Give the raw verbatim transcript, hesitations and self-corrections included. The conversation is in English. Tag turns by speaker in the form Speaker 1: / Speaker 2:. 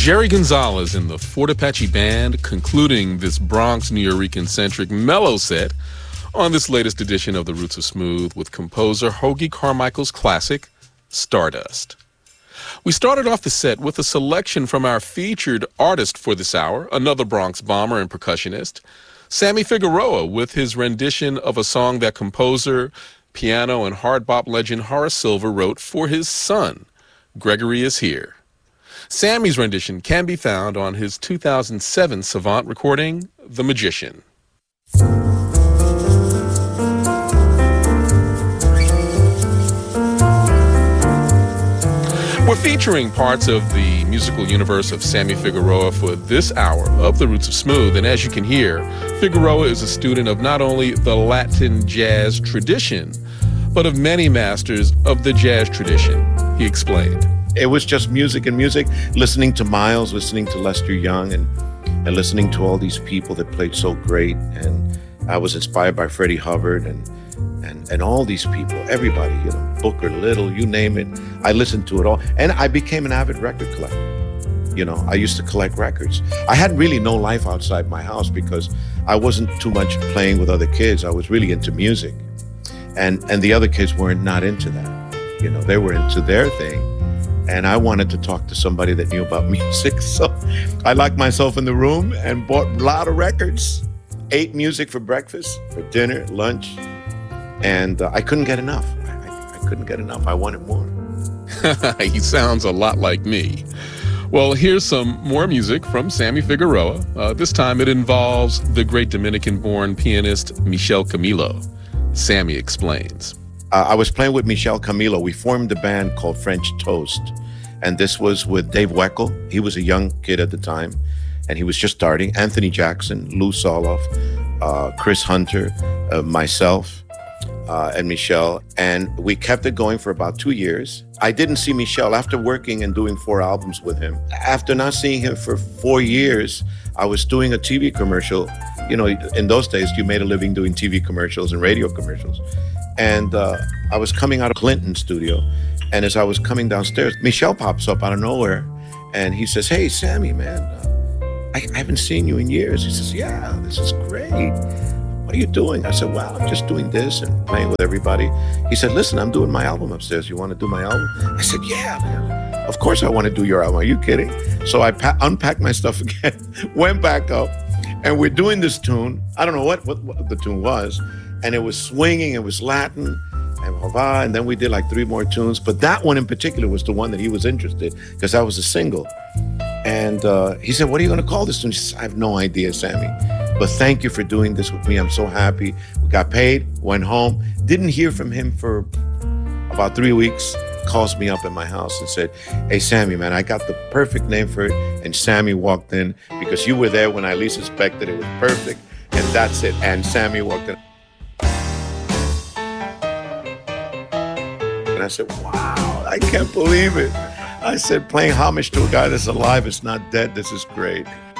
Speaker 1: Jerry Gonzalez and the Fort Apache Band concluding this Bronx Nuyorican-centric mellow set on this latest edition of The Roots of Smooth with composer Hoagy Carmichael's classic, Stardust. We started off the set with a selection from our featured artist for this hour, another Bronx bomber and percussionist, Sammy Figueroa, with his rendition of a song that composer, piano, and hard bop legend Horace Silver wrote for his son, Gregory Is Here. Sammy's rendition can be found on his two thousand seven Savant recording, The Magician. We're featuring parts of the musical universe of Sammy Figueroa for this hour of The Roots of Smooth. And as you can hear, Figueroa is a student of not only the Latin jazz tradition, but of many masters of the jazz tradition. He explained.
Speaker 2: It was just music and music, listening to Miles, listening to Lester Young, and, and listening to all these people that played so great. And I was inspired by Freddie Hubbard and And, and all these people, everybody, you know, Booker, Little, you name it. I listened to it all. And I became an avid record collector. You know, I used to collect records. I had really no life outside my house because I wasn't too much playing with other kids. I was really into music. And, and the other kids weren't not into that. You know, they were into their thing. And I wanted to talk to somebody that knew about music. So I locked myself in the room and bought a lot of records, ate music for breakfast, for dinner, lunch. And uh, I couldn't get enough. I, I, I couldn't get enough. I wanted more.
Speaker 1: He sounds a lot like me. Well, here's some more music from Sammy Figueroa. Uh, this time it involves the great Dominican-born pianist Michel Camilo. Sammy explains.
Speaker 2: Uh, I was playing with Michel Camilo. We formed a band called French Toast. And this was with Dave Weckl. He was a young kid at the time, and he was just starting. Anthony Jackson, Lou Soloff, uh, Chris Hunter, uh, myself, Uh, and Michel, and we kept it going for about two years. I didn't see Michel after working and doing four albums with him. After not seeing him for four years, I was doing a T V commercial. You know, in those days, you made a living doing T V commercials and radio commercials. And uh, I was coming out of Clinton studio, and as I was coming downstairs, Michel pops up out of nowhere, and he says, "Hey, Sammy, man, uh, I, I haven't seen you in years." He says, "Yeah, this is great. What are you doing?" I said, "Well, I'm just doing this and playing with everybody." He said, "Listen, I'm doing my album upstairs. You want to do my album?" I said, "Yeah, man. Of course I want to do your album. Are you kidding?" So I pa- unpacked my stuff again, went back up, and we're doing this tune. I don't know what, what, what the tune was. And it was swinging. It was Latin. And, blah, blah, and then we did like three more tunes. But that one in particular was the one that he was interested because that was a single. And uh, he said, "What are you going to call this tune?" He says, "I have no idea, Sammy. But thank you for doing this with me. I'm so happy." We got paid, went home, didn't hear from him for about three weeks, calls me up in my house and said, "Hey, Sammy, man, I got the perfect name for it." And Sammy walked in because you were there when I least suspected it was perfect. And that's it. And Sammy walked in. And I said, "Wow, I can't believe it." I said, playing homage to a guy that's alive, it's not dead. This is great.